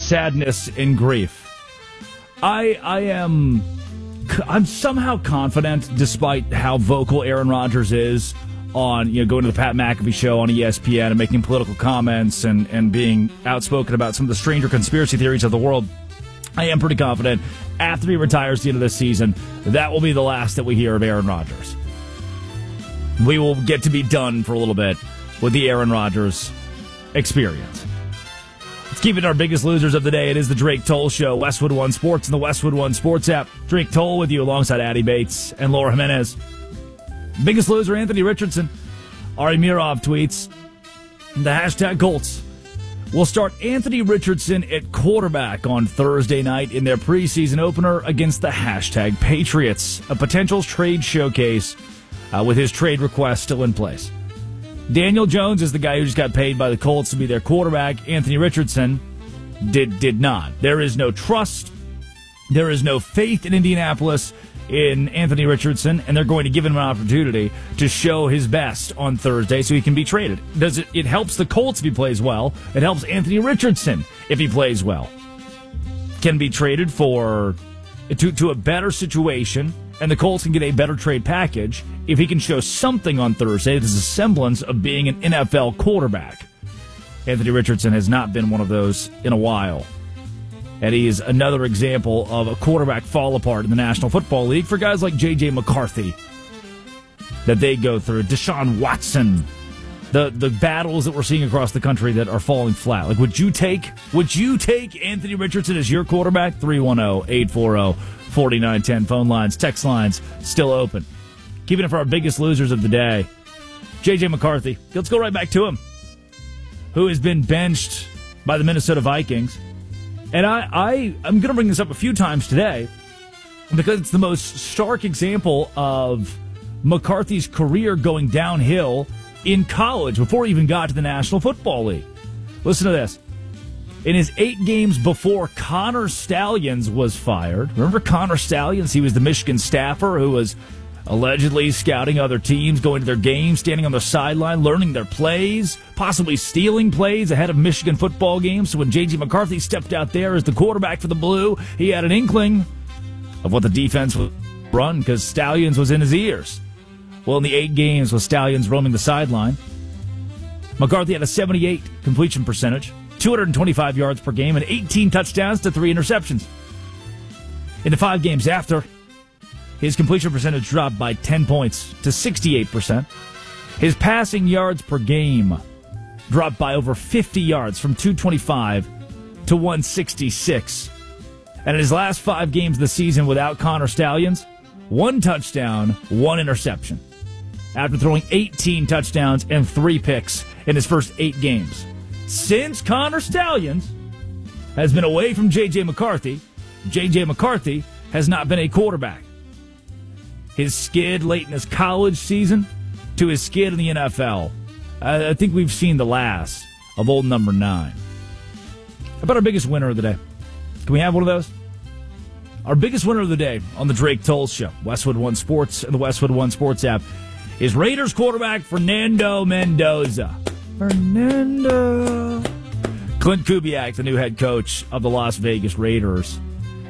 sadness and grief. I'm somehow confident, despite how vocal Aaron Rodgers is on, going to the Pat McAfee show on ESPN and making political comments and being outspoken about some of the stranger conspiracy theories of the world. I am pretty confident after he retires at the end of this season, that will be the last that we hear of Aaron Rodgers. We will get to be done for a little bit with the Aaron Rodgers experience. Let's keep it our biggest losers of the day. It is the Drake Toll Show, Westwood One Sports and the Westwood One Sports app. Drake Toll with you alongside Addie Bates and Laura Jimenez. Biggest loser, Anthony Richardson. Ari Mirov tweets, the hashtag Colts will start Anthony Richardson at quarterback on Thursday night in their preseason opener against the hashtag Patriots, a potential trade showcase with his trade request still in place. Daniel Jones is the guy who just got paid by the Colts to be their quarterback. Anthony Richardson did not. There is no trust. There is no faith in Indianapolis in Anthony Richardson, and they're going to give him an opportunity to show his best on Thursday so he can be traded. It helps the Colts if he plays well. It helps Anthony Richardson if he plays well. Can be traded to a better situation, and the Colts can get a better trade package if he can show something on Thursday that's a semblance of being an NFL quarterback. Anthony Richardson has not been one of those in a while. And he is another example of a quarterback fall apart in the National Football League for guys like J.J. McCarthy that they go through. Deshaun Watson. The battles that we're seeing across the country that are falling flat. Like, would you take Anthony Richardson as your quarterback? 310-840-4910. Phone lines, text lines still open. Keeping it for our biggest losers of the day. J.J. McCarthy. Let's go right back to him. Who has been benched by the Minnesota Vikings. And I'm going to bring this up a few times today because it's the most stark example of McCarthy's career going downhill in college before he even got to the National Football League. Listen to this. In his 8 games before Connor Stalions was fired, remember Connor Stalions? He was the Michigan staffer who was allegedly scouting other teams, going to their games, standing on the sideline, learning their plays, possibly stealing plays ahead of Michigan football games. So when J.J. McCarthy stepped out there as the quarterback for the Blue, he had an inkling of what the defense would run because Stalions was in his ears. Well, in the 8 games with Stalions roaming the sideline, McCarthy had a 78 completion percentage, 225 yards per game, and 18 touchdowns to 3 interceptions. In the 5 games after, his completion percentage dropped by 10 points to 68%. His passing yards per game dropped by over 50 yards from 225 to 166. And in his last 5 games of the season without Connor Stalions, 1 touchdown, 1 interception. After throwing 18 touchdowns and 3 picks in his first 8 games. Since Connor Stalions has been away from J.J. McCarthy, J.J. McCarthy has not been a quarterback. His skid late in his college season to his skid in the NFL. I think we've seen the last of old number 9. How about our biggest winner of the day? Can we have one of those? Our biggest winner of the day on the Drake Toll Show, Westwood One Sports and the Westwood One Sports app, is Raiders quarterback Fernando Mendoza. Fernando. Clint Kubiak, the new head coach of the Las Vegas Raiders,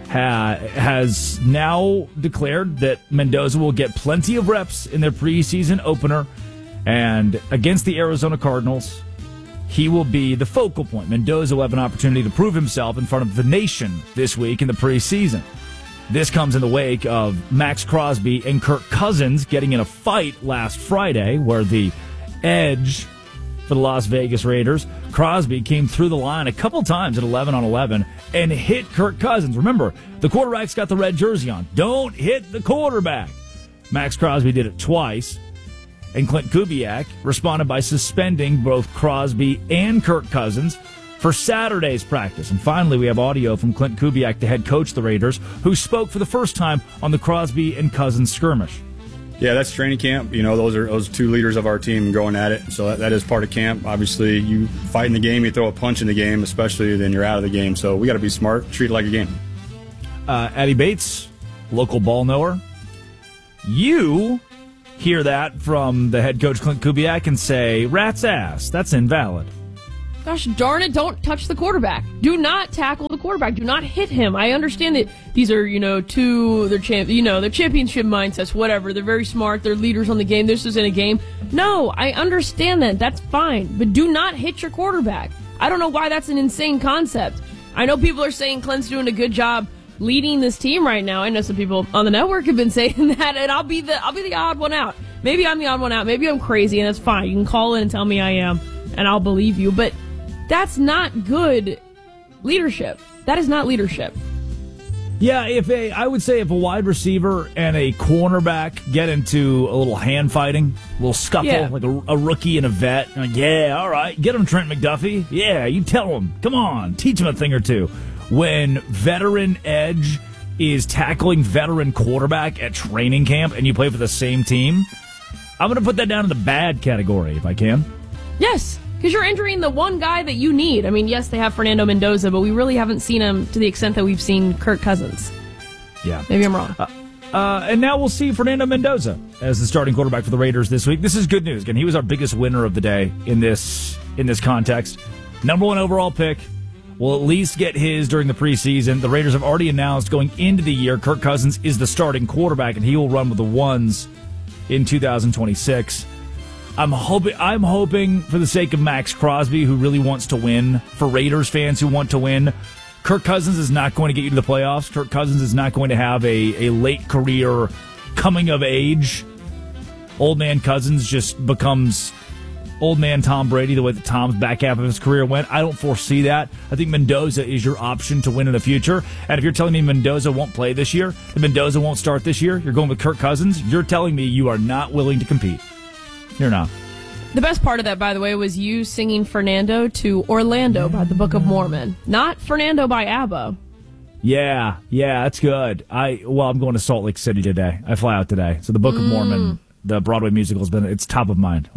has now declared that Mendoza will get plenty of reps in their preseason opener, and against the Arizona Cardinals, he will be the focal point. Mendoza will have an opportunity to prove himself in front of the nation this week in the preseason. This comes in the wake of Max Crosby and Kirk Cousins getting in a fight last Friday, where the edge for the Las Vegas Raiders, Crosby came through the line a couple times at 11-on-11 and hit Kirk Cousins. Remember, the quarterback's got the red jersey on. Don't hit the quarterback. Max Crosby did it twice, and Clint Kubiak responded by suspending both Crosby and Kirk Cousins for Saturday's practice. And finally, we have audio from Clint Kubiak, the head coach of the Raiders, who spoke for the first time on the Crosby and Cousins skirmish. Yeah, that's training camp. You know, those 2 leaders of our team going at it. So that is part of camp. Obviously, you fight in the game, you throw a punch in the game, especially then you're out of the game. So we got to be smart, treat it like a game. Addie Bates, local ball knower. You hear that from the head coach Clint Kubiak and say, rat's ass, that's invalid. Gosh darn it, don't touch the quarterback. Do not tackle the the quarterback. Do not hit him. I understand that these are, they're championship mindsets, whatever. They're very smart. They're leaders on the game. This isn't a game. No, I understand that. That's fine. But do not hit your quarterback. I don't know why that's an insane concept. I know people are saying Clint's doing a good job leading this team right now. I know some people on the network have been saying that, and I'll be the odd one out. Maybe I'm the odd one out. Maybe I'm crazy, and that's fine. You can call in and tell me I am, and I'll believe you. But that's not good leadership. That is not leadership. Yeah, I would say if a wide receiver and a cornerback get into a little hand fighting, a little scuffle, like a rookie and a vet, like, yeah, all right, get him, Trent McDuffie. Yeah, you tell him. Come on, teach him a thing or two. When veteran edge is tackling veteran quarterback at training camp and you play for the same team, I'm going to put that down in the bad category if I can. Yes, because you're injuring the one guy that you need. I mean, yes, they have Fernando Mendoza, but we really haven't seen him to the extent that we've seen Kirk Cousins. Yeah. Maybe I'm wrong. And now we'll see Fernando Mendoza as the starting quarterback for the Raiders this week. This is good news. Again, he was our biggest winner of the day in this context. Number 1 overall pick. Will at least get his during the preseason. The Raiders have already announced going into the year Kirk Cousins is the starting quarterback, and he will run with the ones in 2026. I'm hoping for the sake of Max Crosby, who really wants to win, for Raiders fans who want to win, Kirk Cousins is not going to get you to the playoffs. Kirk Cousins is not going to have a late career coming of age. Old man Cousins just becomes old man Tom Brady, the way that Tom's back half of his career went. I don't foresee that. I think Mendoza is your option to win in the future. And if you're telling me Mendoza won't play this year, and Mendoza won't start this year, you're going with Kirk Cousins, you're telling me you are not willing to compete. You're not. The best part of that, by the way, was you singing Fernando to Orlando by the Book of Mormon, not Fernando by ABBA. Yeah, that's good. I'm going to Salt Lake City today. I fly out today. So the Book of Mormon, the Broadway musical, it's top of mind.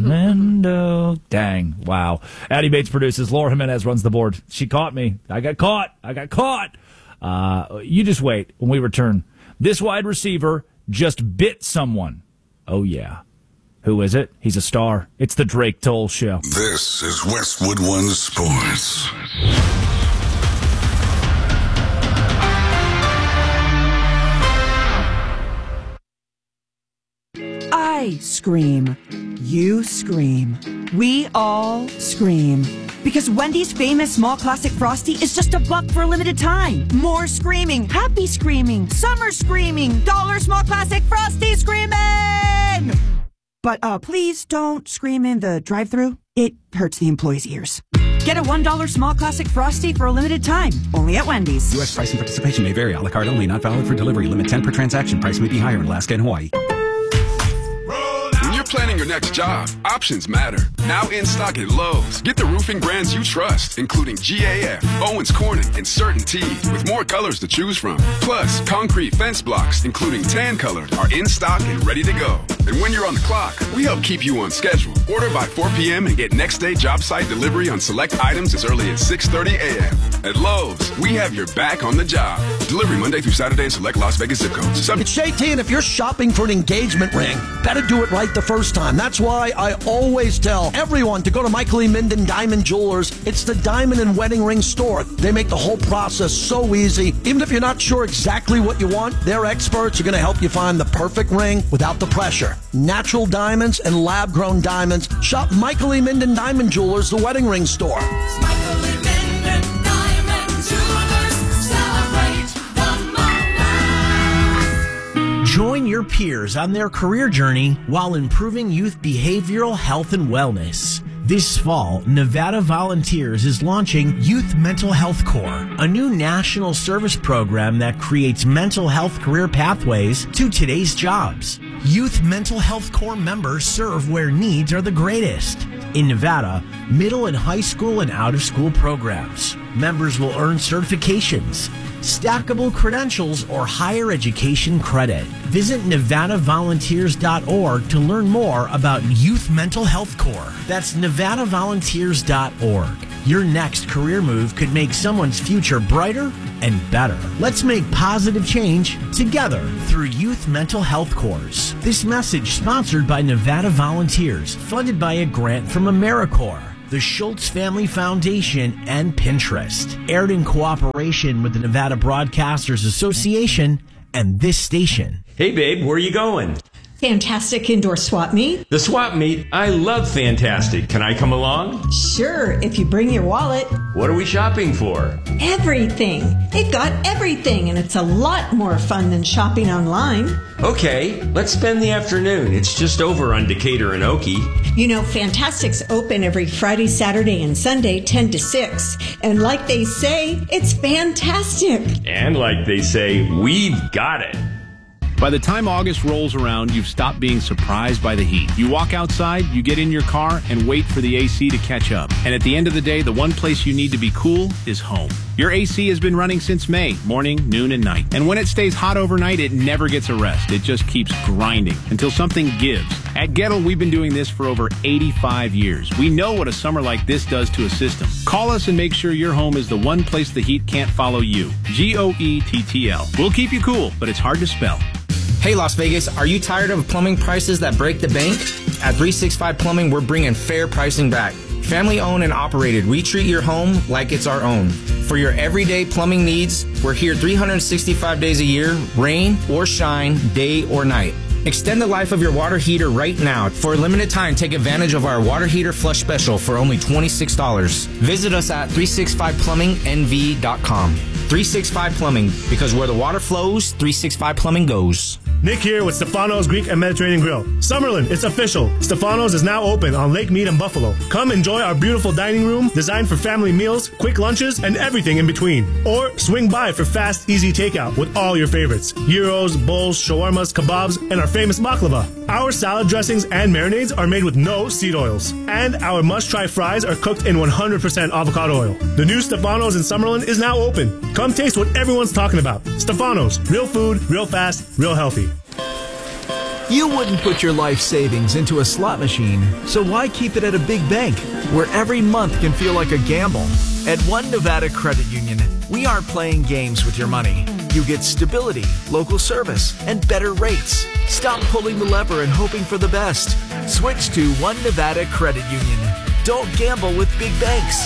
Orlando. Dang. Wow. Addie Bates produces. Laura Jimenez runs the board. She caught me. I got caught. You just wait when we return. This wide receiver just bit someone. Oh, yeah. Who is it? He's a star. It's the Drake Toll Show. This is Westwood One Sports. I scream. You scream. We all scream. Because Wendy's famous small classic Frosty is just $1 for a limited time. More screaming. Happy screaming. Summer screaming. Dollar small classic Frosty screaming! But please don't scream in the drive-thru. It hurts the employees' ears. Get a $1 small classic Frosty for a limited time. Only at Wendy's. U.S. price and participation may vary. A la carte only. Not valid for delivery. Limit 10 per transaction. Price may be higher in Alaska and Hawaii. When you're planning your next job, options matter. Now in stock at Lowe's. Get the roofing brands you trust, including GAF, Owens Corning, and CertainTeed, with more colors to choose from. Plus, concrete fence blocks, including tan colored, are in stock and ready to go. And when you're on the clock, we help keep you on schedule. Order by 4 p.m. and get next day job site delivery on select items as early as 6:30 a.m. At Lowe's, we have your back on the job. Delivery Monday through Saturday in select Las Vegas zip codes. It's JT, and if you're shopping for an engagement ring, better do it right the first time. That's why I always tell everyone to go to Michael E. Minden Diamond Jewelers. It's the diamond and wedding ring store. They make the whole process so easy. Even if you're not sure exactly what you want, their experts are going to help you find the perfect ring without the pressure. Natural diamonds and lab-grown diamonds. Shop Michael E. Minden Diamond Jewelers, the wedding ring store. Michael E. Minden Diamond Jewelers, celebrate the moment. Join your peers on their career journey while improving youth behavioral health and wellness. This fall, Nevada Volunteers is launching Youth Mental Health Corps, a new national service program that creates mental health career pathways to today's jobs. Youth Mental Health Corps members serve where needs are the greatest. In Nevada, middle and high school and out-of-school programs. Members will earn certifications, stackable credentials, or higher education credit. Visit NevadaVolunteers.org to learn more about Youth Mental Health Corps. That's NevadaVolunteers.org. Your next career move could make someone's future brighter and better. Let's make positive change together through Youth Mental Health Corps. This message sponsored by Nevada Volunteers, funded by a grant from AmeriCorps. the Schultz Family Foundation, and Pinterest. Aired in cooperation with the Nevada Broadcasters Association and this station. Hey, babe, where are you going? Fantastic indoor swap meet. The swap meet? I love Fantastic. Can I come along? Sure, if you bring your wallet. What are we shopping for? Everything. They've got everything, and it's a lot more fun than shopping online. Okay, let's spend the afternoon. It's just over on Decatur and Okie. You know, Fantastic's open every Friday, Saturday, and Sunday, 10 to 6. And like they say, it's fantastic. And like they say, we've got it. By the time August rolls around, you've stopped being surprised by the heat. You walk outside, you get in your car, and wait for the AC to catch up. And at the end of the day, the one place you need to be cool is home. Your AC has been running since May, morning, noon, and night. And when it stays hot overnight, it never gets a rest. It just keeps grinding until something gives. At Gettle, we've been doing this for over 85 years. We know what a summer like this does to a system. Call us and make sure your home is the one place the heat can't follow you. GOETTL. We'll keep you cool, but it's hard to spell. Hey Las Vegas, are you tired of plumbing prices that break the bank? At 365 Plumbing, we're bringing fair pricing back. Family owned and operated, we treat your home like it's our own. For your everyday plumbing needs, we're here 365 days a year, rain or shine, day or night. Extend the life of your water heater right now. For a limited time, take advantage of our water heater flush special for only $26. Visit us at 365plumbingnv.com. 365 Plumbing, because where the water flows, 365 Plumbing goes. Nick here with Stefano's Greek and Mediterranean Grill. Summerlin, it's official. Stefano's is now open on Lake Mead and Buffalo. Come enjoy our beautiful dining room designed for family meals, quick lunches, and everything in between. Or swing by for fast, easy takeout with all your favorites. Gyros, bowls, shawarmas, kebabs, and our famous baklava. Our salad dressings and marinades are made with no seed oils. And our must-try fries are cooked in 100% avocado oil. The new Stefano's in Summerlin is now open. Come taste what everyone's talking about. Stefano's, real food, real fast, real healthy. You wouldn't put your life savings into a slot machine, so why keep it at a big bank where every month can feel like a gamble? At One Nevada Credit Union, we aren't playing games with your money. You get stability, local service, and better rates. Stop pulling the lever and hoping for the best. Switch to One Nevada Credit Union. Don't gamble with big banks.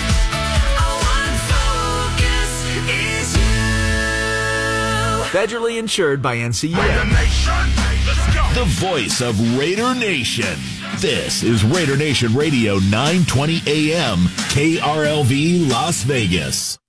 Federally insured by NCUA. The voice of Raider Nation. This is Raider Nation Radio 920 AM, KRLV Las Vegas.